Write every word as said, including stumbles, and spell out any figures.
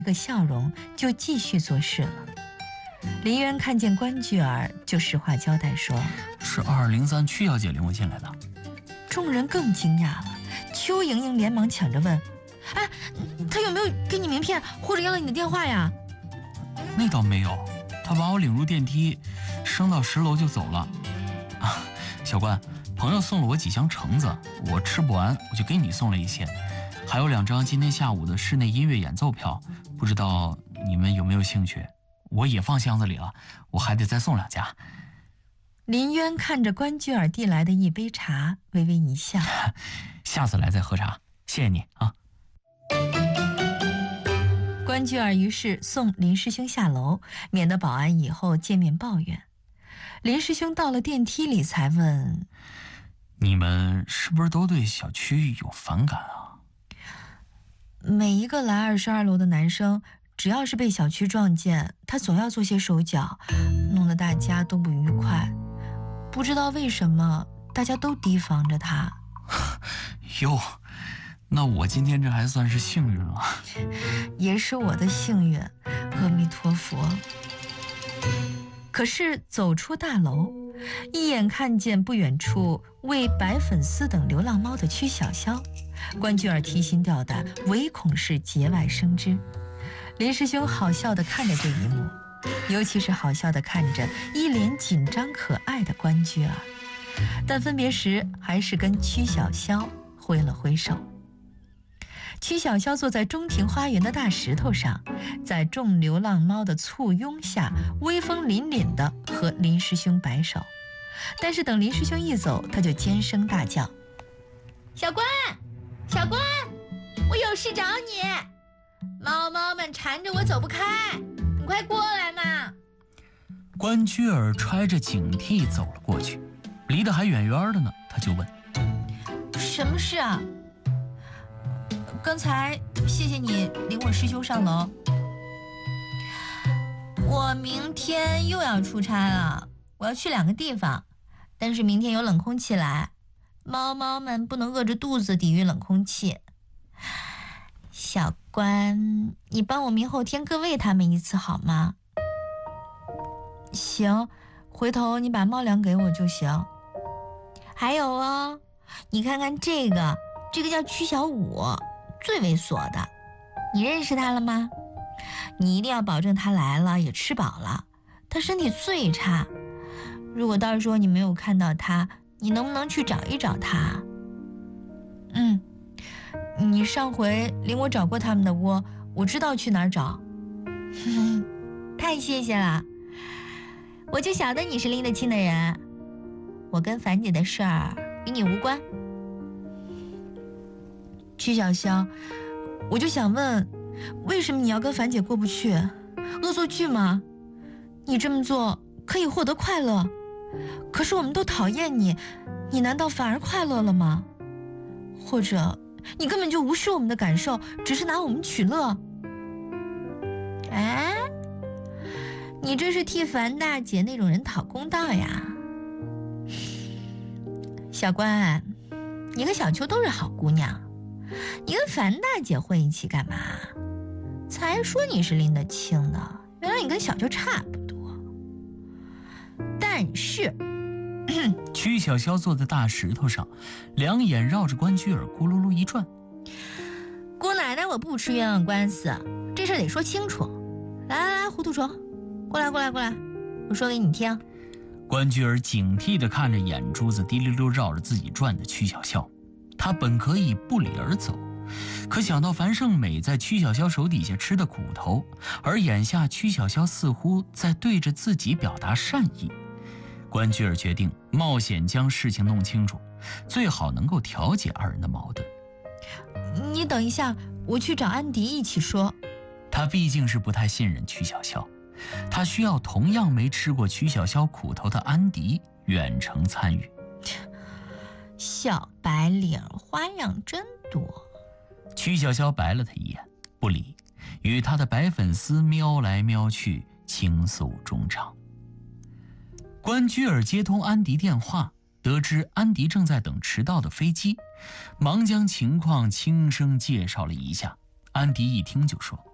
个笑容，就继续做事了。林渊看见关雎尔，就实话交代说：“ 是二零三曲小姐领我进来的。” 众人更惊讶了。邱莹莹连忙抢着问：“哎，他有没有给你名片或者要了你的电话呀？”“ 那倒没有，他把我领入电梯，升到十楼就走了。啊，小关，朋友送了我几箱橙子，我吃不完，我就给你送了一些，还有两张今天下午的室内音乐演奏票，不知道你们有没有兴趣？我也放箱子里了，我还得再送两家。” 林渊看着关雎尔递来的一杯茶，微微一笑：“ 下次来再喝茶，谢谢你啊。” 关雎尔于是送林师兄下楼，免得保安以后见面抱怨。林师兄到了电梯里才问：“ 你们是不是都对小区有反感啊？” 每一个来二十二楼的男生，只要是被小区撞见，他总要做些手脚，弄得大家都不愉快。不知道为什么，大家都提防着他。 哟，那我今天这还算是幸运了。 也是我的幸运，阿弥陀佛。可是走出大楼，一眼看见不远处喂白粉丝等流浪猫的曲小潇，关雎尔提心吊胆，唯恐是节外生枝。林师兄好笑地看着这一幕，尤其是好笑地看着一脸紧张可爱的关雎尔，但分别时还是跟曲小潇挥了挥手。曲小潇坐在中庭花园的大石头上，在众流浪猫的簇拥下，威风凛凛地和林师兄摆手。但是等林师兄一走，他就尖声大叫：“小关，小关，我有事找你！猫猫们缠着我走不开，你快过来嘛！” 关雎尔揣着警惕走了过去，离得还远远的呢，他就问：“ 什么事啊？刚才谢谢你领我师兄上楼。我明天又要出差了，我要去两个地方，但是明天有冷空气来，猫猫们不能饿着肚子抵御冷空气。小关，你帮我明后天各喂他们一次好吗？”“行，回头你把猫粮给我就行。还有哦，你看看这个，这个叫曲小五，最猥琐的，你认识他了吗？你一定要保证他来了也吃饱了，他身体最差。如果到时候你没有看到他，你能不能去找一找他？”“嗯，你上回领我找过他们的窝，我知道去哪儿找。”“太谢谢了，我就晓得你是拎得清的人。我跟樊姐的事儿与你无关。”“曲小潇，我就想问，为什么你要跟樊姐过不去？恶作剧吗？你这么做可以获得快乐，可是我们都讨厌你，你难道反而快乐了吗？或者你根本就无视我们的感受，只是拿我们取乐？”“哎，你这是替樊大姐那种人讨公道呀。小关，你和小秋都是好姑娘，你跟樊大姐混一起干嘛？才说你是拎得清的，原来你跟小秋差不多。但是……” 曲小潇坐在大石头上，两眼绕着关雎尔咕噜噜一转。 “姑奶奶，我不吃冤枉官司，这事得说清楚。来来来，糊涂虫，过来过来过来，我说给你听。” 关雎尔警惕地看着眼珠子滴溜溜绕着自己转的曲小潇，他本可以不理而走，可想到樊胜美在曲小潇手底下吃的苦头，而眼下曲小潇似乎在对着自己表达善意，关雎尔决定冒险将事情弄清楚，最好能够调解二人的矛盾。 “你等一下，我去找安迪一起说。” 他毕竟是不太信任曲小潇，他需要同样没吃过曲小潇苦头的安迪远程参与。 小白领花样真多。 曲小潇白了他一眼，不理，与他的白粉丝瞄来瞄去，倾诉衷肠。关雎尔接通安迪电话，得知安迪正在等迟到的飞机，忙将情况轻声介绍了一下。安迪一听就说：“